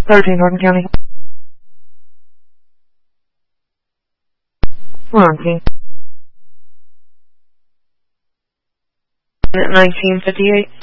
13 Hardin County. We're on scene. At 1958.